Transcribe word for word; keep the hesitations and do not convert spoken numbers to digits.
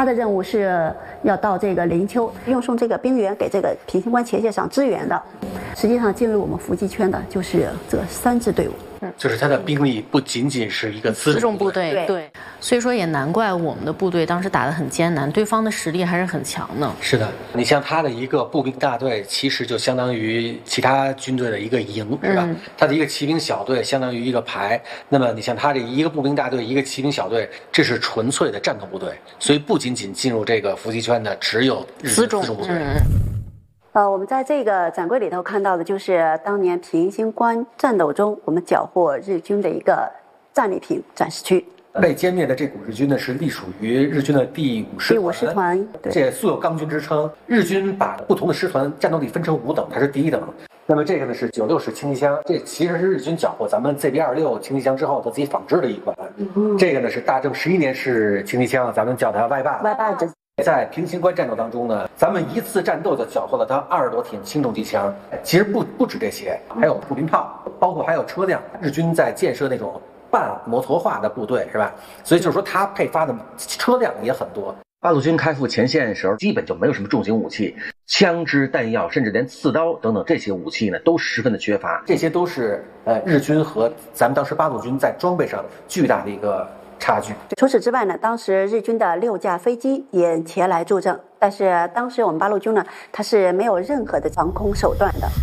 他的任务是要到这个灵丘，运送这个兵员给这个平型关前线上支援的。实际上进入我们伏击圈的就是这三支队伍。 就是他的兵力不仅仅是一个辎重部队， 对对，所以说也难怪我们的部队当时打得很艰难，对方的实力还是很强的。 是的，你像他的一个步兵大队，其实就相当于其他军队的一个营，是吧？嗯、他的一个骑兵小队相当于一个排。那么你像他这一个步兵大队，一个骑兵小队，这是纯粹的战斗部队，所以不仅仅进入这个伏击圈的只有辎重部队。嗯呃，我们在这个展柜里头看到的就是当年平型关战斗中我们缴获日军的一个战利品展示区。 被歼灭的这股日军呢，是隶属于日军的第五师团。第五师团，这素有钢军之称。日军把不同的师团战斗力分成五等，它是第一等。那么这个呢是九六式轻机枪，这其实是日军缴获咱们 Z B 二六轻机枪之后他自己仿制的一款。嗯、这个呢是大正十一年式轻机枪，咱们叫它 Y 八。 Y 八这。 在平型关战斗当中呢，咱们一次战斗就缴获了它二十多挺轻重机枪。其实不不止这些，还有步兵炮，包括还有车辆。日军在建设那种半摩托化的部队，是吧？所以就是说，它配发的车辆也很多。 八路军开赴前线的时候，基本就没有什么重型武器，枪支、弹药，甚至连刺刀等等这些武器呢，都十分的缺乏。 这些都是呃日军和咱们当时八路军在装备上巨大的一个差距。 除此之外呢，当时日军的六架飞机也前来助阵，但是当时我们八路军呢，它是没有任何的防空手段的。